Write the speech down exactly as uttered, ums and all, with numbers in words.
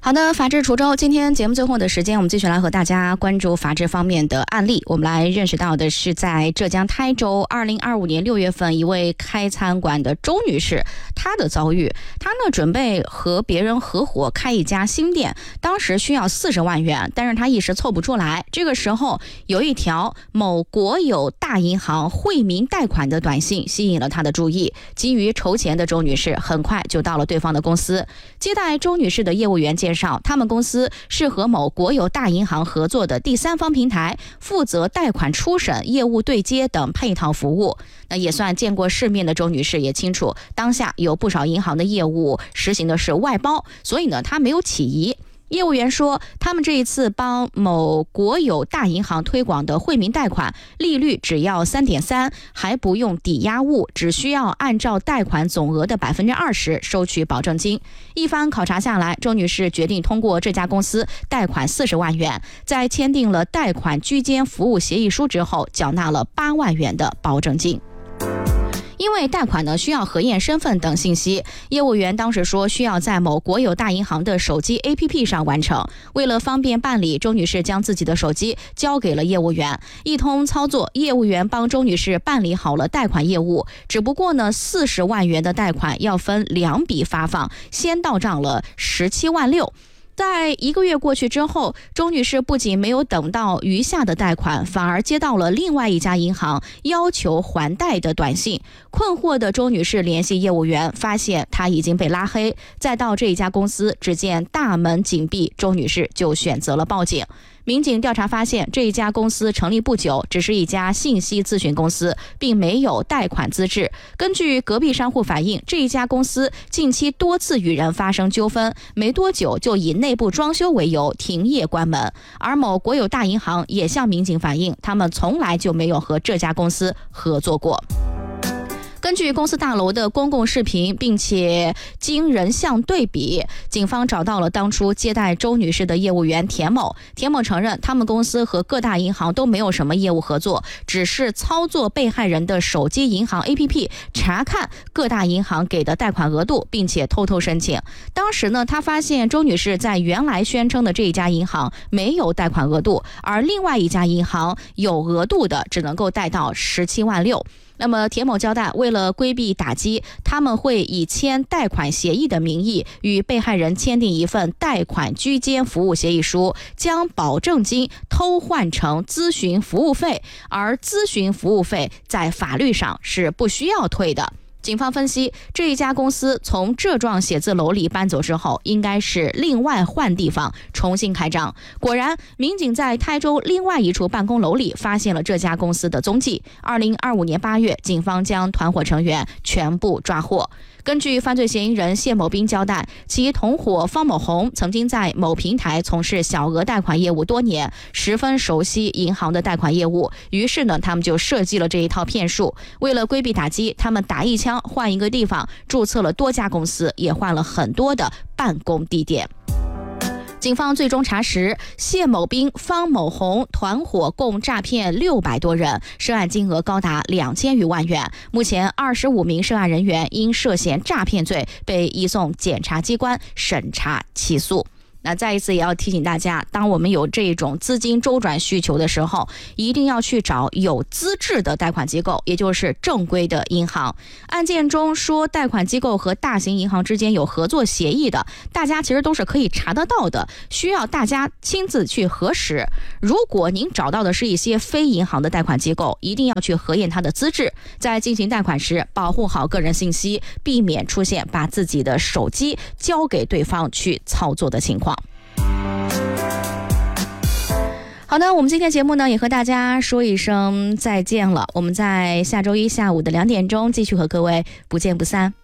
好的，法治滁州，今天节目最后的时间，我们继续来和大家关注法治方面的案例。我们来认识到的是，在浙江台州二零二五年六月份，一位开餐馆的周女士，她的遭遇，她呢准备和别人合伙开一家新店，当时需要四十万元，但是她一时凑不出来。这个时候，有一条某国有大银行惠民贷款的短信吸引了她的注意。急于筹钱的周女士很快就到了对方的公司，接待周女士的业务员介绍，他们公司是和某国有大银行合作的第三方平台，负责贷款初审、业务对接等配套服务。那也算见过世面的周女士也清楚，当下有不少银行的业务实行的是外包，所以呢，她没有起疑。业务员说，他们这一次帮某国有大银行推广的惠民贷款，利率只要 三点三， 还不用抵押物，只需要按照贷款总额的 百分之二十 收取保证金。一番考察下来，周女士决定通过这家公司贷款四十万元，在签订了贷款居间服务协议书之后，缴纳了八万元的保证金。因为贷款呢需要核验身份等信息，业务员当时说需要在某国有大银行的手机 A P P 上完成。为了方便办理，周女士将自己的手机交给了业务员，一通操作，业务员帮周女士办理好了贷款业务。只不过呢，四十万元的贷款要分两笔发放，先到账了十七万六。在一个月过去之后，周女士不仅没有等到余下的贷款，反而接到了另外一家银行要求还贷的短信。困惑的周女士联系业务员，发现她已经被拉黑。再到这一家公司，只见大门紧闭，周女士就选择了报警。民警调查发现，这一家公司成立不久，只是一家信息咨询公司，并没有贷款资质。根据隔壁商户反映，这一家公司近期多次与人发生纠纷，没多久就以内部装修为由停业关门。而某国有大银行也向民警反映，他们从来就没有和这家公司合作过。根据公司大楼的公共视频，并且经人像对比，警方找到了当初接待周女士的业务员田某。田某承认，他们公司和各大银行都没有什么业务合作，只是操作被害人的手机银行 A P P， 查看各大银行给的贷款额度，并且偷偷申请。当时呢，他发现周女士在原来宣称的这一家银行没有贷款额度，而另外一家银行有额度的，只能够贷到十七万六。那么田某交代，为了规避打击，他们会以签贷款协议的名义与被害人签订一份贷款居间服务协议书，将保证金偷换成咨询服务费，而咨询服务费在法律上是不需要退的。警方分析，这一家公司从这幢写字楼里搬走之后，应该是另外换地方重新开张。果然，民警在台州另外一处办公楼里发现了这家公司的踪迹。二零二五年八月，警方将团伙成员全部抓获。根据犯罪嫌疑人谢某兵交代，其同伙方某红曾经在某平台从事小额贷款业务多年，十分熟悉银行的贷款业务。于是呢，他们就设计了这一套骗术。为了规避打击，他们打一枪换一个地方，注册了多家公司，也换了很多的办公地点。警方最终查实，谢某兵、方某红团伙共诈骗六百多人，涉案金额高达两千余万元。目前，二十五名涉案人员因涉嫌诈骗罪被移送检察机关审查起诉。那再一次也要提醒大家，当我们有这种资金周转需求的时候，一定要去找有资质的贷款机构，也就是正规的银行。案件中说贷款机构和大型银行之间有合作协议的，大家其实都是可以查得到的，需要大家亲自去核实。如果您找到的是一些非银行的贷款机构，一定要去核验它的资质，在进行贷款时保护好个人信息，避免出现把自己的手机交给对方去操作的情况。好的，我们今天节目呢也和大家说一声再见了，我们在下周一下午的两点钟继续和各位不见不散。